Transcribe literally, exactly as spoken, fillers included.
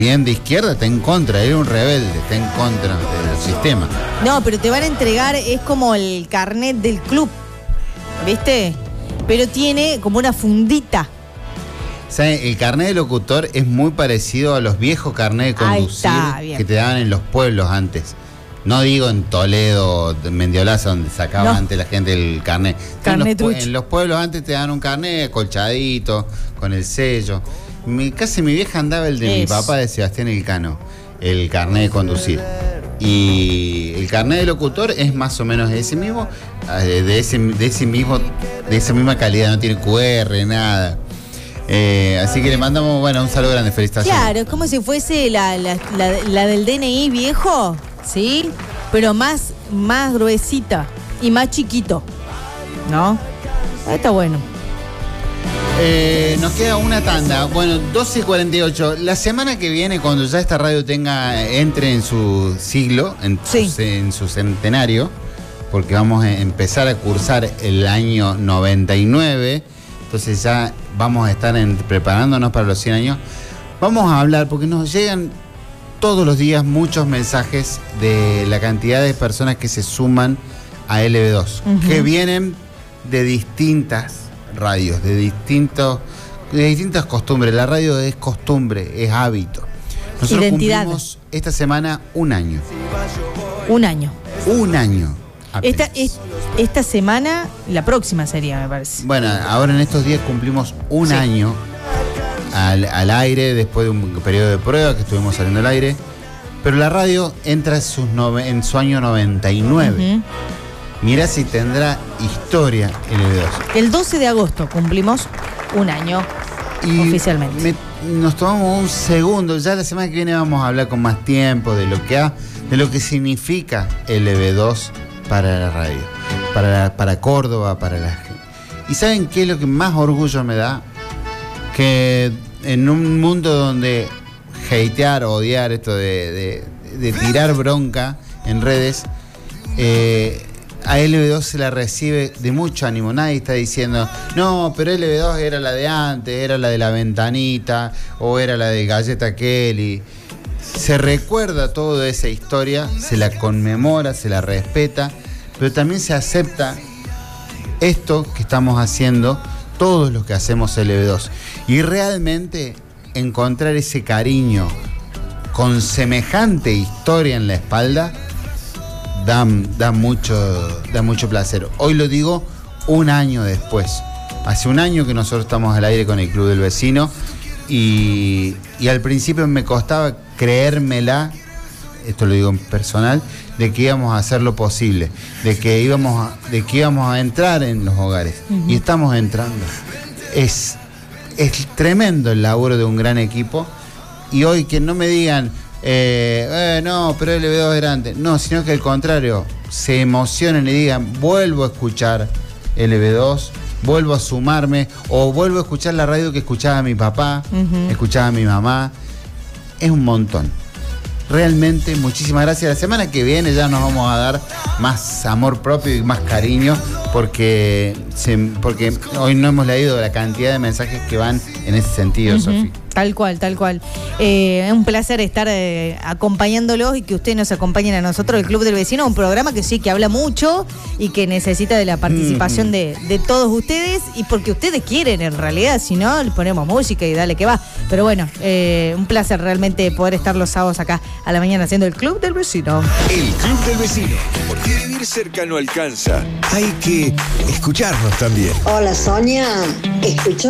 Bien de izquierda está en contra, era un rebelde, está en contra del sistema. No, pero te van a entregar, es como el carnet del club, ¿viste? Pero tiene como una fundita. ¿Saben? El carnet de locutor es muy parecido a los viejos carnets de conducir que te daban en los pueblos antes. No digo en Toledo, en Mendiolaza, donde sacaba no. antes la gente el carnet. Carnet en, los, en los pueblos antes te daban un carnet colchadito, con el sello. Mi, casi mi vieja andaba el de es. mi papá, de Sebastián Elcano, el carnet de conducir. Y el carnet de locutor es más o menos de ese mismo, de ese, de ese mismo, de esa misma calidad, no tiene cu erre, nada. Eh, así que le mandamos, bueno, un saludo grande, felicitaciones. Claro, es como si fuese la, la, la, la del D N I viejo, ¿sí? Pero más, más gruesita y más chiquito, ¿no? Está bueno. Eh, nos queda una tanda. Bueno, doce cuarenta y ocho. La semana que viene, cuando ya esta radio tenga, entre en su siglo, en, sí. su, en su centenario, porque vamos a empezar a cursar el año noventa y nueve, entonces ya vamos a estar en, preparándonos para los cien años. Vamos a hablar, porque nos llegan todos los días muchos mensajes de la cantidad de personas que se suman a L B dos, uh-huh. que vienen de distintas radios, de distintos, de distintas costumbres. La radio es costumbre, es hábito. Nosotros Identidad. cumplimos esta semana un año. Un año. Un año. Esta, es, esta semana, la próxima sería, me parece. Bueno, ahora en estos días cumplimos un sí. año al, al aire, después de un periodo de prueba que estuvimos saliendo al aire. Pero la radio entra en, sus nove, en su año noventa y nueve. Uh-huh. Mirá si tendrá historia L B dos. El doce de agosto cumplimos un año y oficialmente. Me, nos tomamos un segundo. Ya la semana que viene vamos a hablar con más tiempo de lo que ha, de lo que significa L B dos para la radio, para, para Córdoba, para la gente. ¿Y saben qué es lo que más orgullo me da? Que en un mundo donde hatear o odiar, esto de, de, de tirar bronca en redes, eh, a L B dos se la recibe de mucho ánimo. Nadie está diciendo, no, pero L B dos era la de antes, era la de la ventanita, o era la de Galleta Kelly. Se recuerda toda esa historia, se la conmemora, se la respeta, pero también se acepta esto que estamos haciendo, todos los que hacemos L B dos. Y realmente encontrar ese cariño con semejante historia en la espalda, Da, da, mucho, da mucho placer. Hoy lo digo un año después. Hace un año que nosotros estamos al aire con el Club del Vecino y, y al principio me costaba creérmela, esto lo digo en personal, de que íbamos a hacer lo posible, de que íbamos a, de que íbamos a entrar en los hogares. Uh-huh. Y estamos entrando. Es, es tremendo el laburo de un gran equipo. Y hoy que no me digan... Eh, eh, no, pero L B dos era antes. No, sino que al contrario, se emocionen y digan, vuelvo a escuchar L B dos, vuelvo a sumarme, o vuelvo a escuchar la radio que escuchaba mi papá, uh-huh. escuchaba mi mamá. Es un montón. Realmente, muchísimas gracias. La semana que viene ya nos vamos a dar más amor propio y más cariño, porque, se, porque hoy no hemos leído la cantidad de mensajes que van en ese sentido, uh-huh. Sofía. Tal cual, tal cual. Eh, es un placer estar eh, acompañándolos y que ustedes nos acompañen a nosotros, el Club del Vecino, un programa que sí, que habla mucho y que necesita de la participación mm. de, de todos ustedes, y porque ustedes quieren en realidad, si no, le ponemos música y dale que va. Pero bueno, eh, un placer realmente poder estar los sábados acá a la mañana haciendo el Club del Vecino. El Club del Vecino, porque vivir cerca no alcanza, hay que escucharnos también. Hola Sonia, escucho